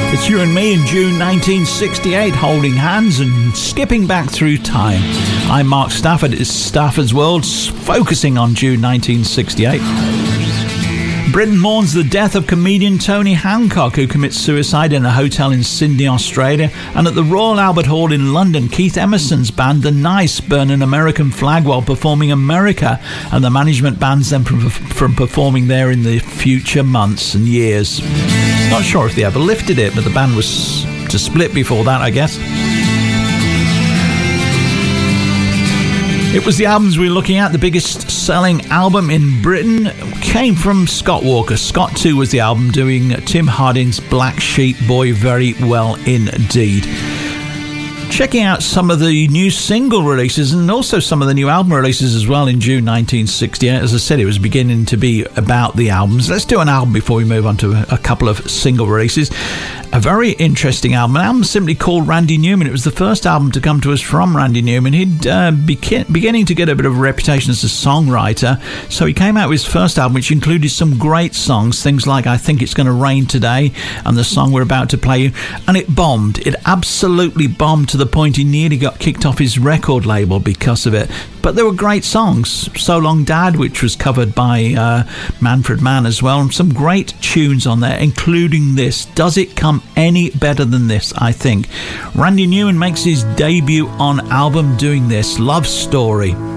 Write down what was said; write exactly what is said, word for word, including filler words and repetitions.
It's You and Me in June nineteen sixty-eight, holding hands and skipping back through time. I'm Mark Stafford. It's Stafford's World, focusing on June nineteen sixty-eight. Britain mourns the death of comedian Tony Hancock, who commits suicide in a hotel in Sydney, Australia. And at the Royal Albert Hall in London, Keith Emerson's band The Nice burn an American flag while performing America, and the management bans them from, from performing there in the future months and years. Not sure if they ever lifted it, but the band was to split before that, I guess. It was the albums we were looking at. The biggest selling album in Britain came from Scott Walker. Scott two was the album, doing Tim Harding's Black Sheep Boy very well indeed. Checking out some of the new single releases and also some of the new album releases as well in June nineteen sixty-eight. As I said, it was beginning to be about the albums. Let's do an album before we move on to a couple of single releases. A very interesting album, an album simply called Randy Newman. It was the first album to come to us from Randy Newman. He'd uh, be beginning to get a bit of a reputation as a songwriter, so he came out with his first album, which included some great songs, things like I Think It's Gonna Rain Today and the song we're about to play you, and it bombed. It absolutely bombed to the point he nearly got kicked off his record label because of it. But there were great songs. So Long Dad, which was covered by uh, Manfred Mann as well, and some great tunes on there, including this. Does it come any better than this, I think? Randy Newman makes his debut on album doing this, Love Story.